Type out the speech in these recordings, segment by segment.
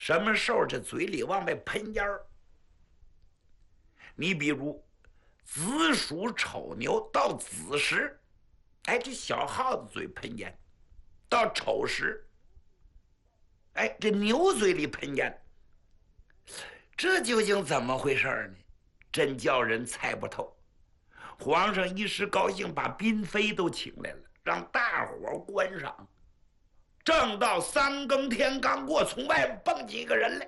什么时候这嘴里往外喷烟儿？你比如子鼠丑牛到子时，哎，这小耗子嘴喷烟；到丑时，哎，这牛嘴里喷烟。这究竟怎么回事呢？真叫人猜不透。皇上一时高兴，把嫔妃都请来了，让大伙观赏。正到3更天刚过，从外边蹦进一个人来。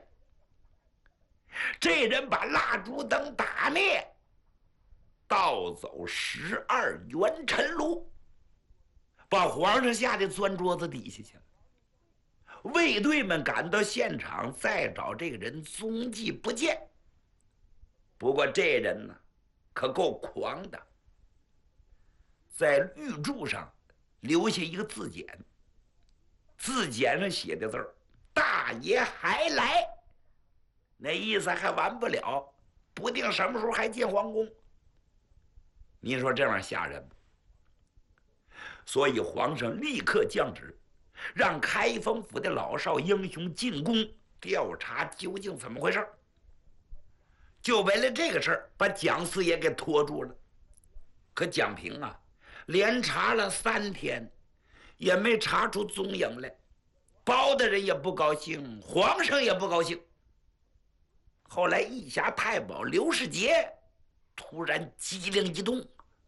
这人把蜡烛灯打灭，盗走12元陈炉，把皇上吓得钻桌子底下去了。卫队们赶到现场，再找这个人踪迹不见。不过这人呢，可够狂的，在玉柱上留下一个字简，字简上写的字儿：“大爷还来。”那意思还完不了，不定什么时候还进皇宫。你说这样吓人吗？所以皇上立刻降旨，让开封府的老少英雄进宫调查究竟怎么回事。就为了这个事儿，把蒋四爷给拖住了。可蒋平啊，连查了3天，也没查出踪影来。包大人也不高兴，皇上也不高兴。后来义侠太保刘世杰突然机灵一动：“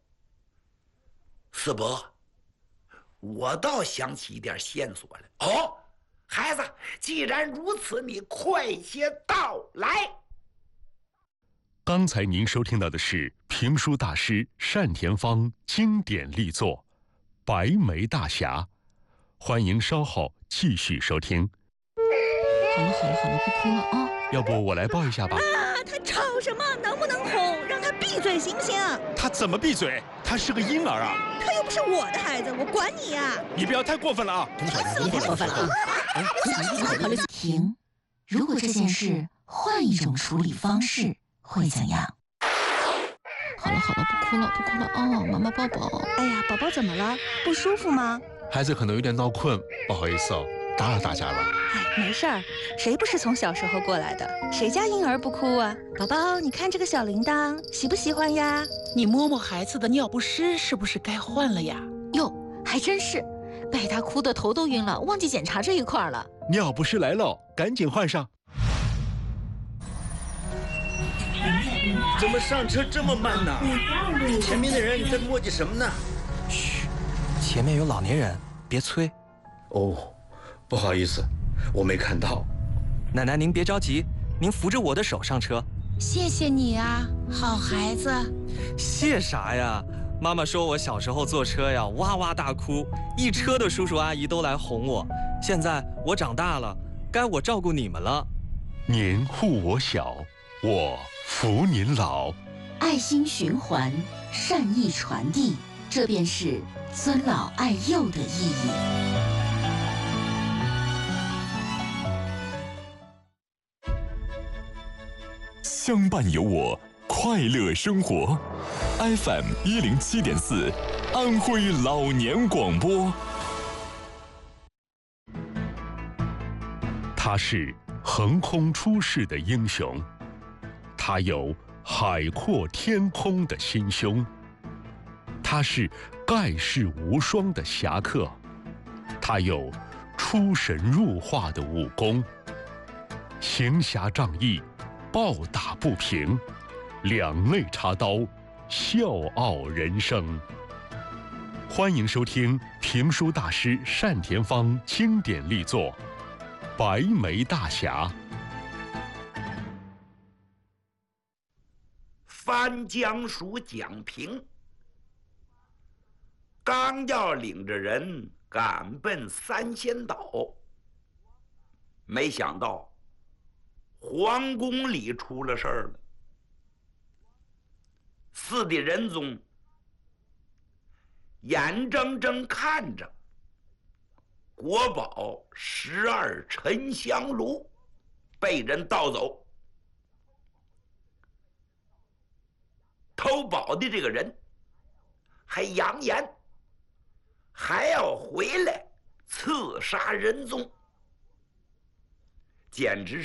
四伯，我倒想起一点线索来。”“哦，孩子，既然如此，你快些道来。” 刚才您收听到的是评书大师单田芳经典力作《白眉大侠》，欢迎稍后继续收听。 好了，不哭了啊！ 要不我来抱一下吧？ 啊，他吵什么？能不能哄？让他闭嘴行不行？ 他怎么闭嘴？他是个婴儿啊！ 他又不是我的孩子，我管你呀！ 你不要太过分了啊！ 你太过分了啊！考虑停。如果这件事换一种处理方式，会怎样？ 好了，不哭了哦，妈妈抱抱。哎呀，宝宝怎么了？不舒服吗？ 孩子可能有点闹困，不好意思哦，打扰大家了。 哎，没事儿，谁不是从小时候过来的？谁家婴儿不哭啊？宝宝，你看这个小铃铛，喜不喜欢呀？ 你摸摸孩子的尿不湿，是不是该换了呀？ 哟，还真是，被他哭得头都晕了，忘记检查这一块了。 尿不湿来了，赶紧换上。 怎么上车这么慢呢？前面的人在磨叽什么呢？ 嘘，前面有老年人，别催。 哦，不好意思，我没看到。 奶奶您别着急，您扶着我的手上车。 谢谢你啊，好孩子。 谢啥呀？妈妈说我小时候坐车呀，哇哇大哭，一车的叔叔阿姨都来哄我。现在我长大了，该我照顾你们了。 您护我小，我扶您老。 爱心循环，善意传递，这便是尊老爱幼的意义。 相伴有我，快乐生活。FM 107.4，安徽老年广播。 他是横空出世的英雄，他有海阔天空的心胸，他是盖世无双的侠客，他有出神入化的武功，行侠仗义，抱打不平，两肋插刀，笑傲人生。欢迎收听评书大师单田芳经典力作《白眉大侠》。 藩江属蒋平刚要领着人赶奔三仙岛，没想到皇宫里出了事儿了。四弟仁宗眼睁睁看着国宝12沉香炉被人盗走，偷宝的这个人还扬言还要回来刺杀仁宗。 简直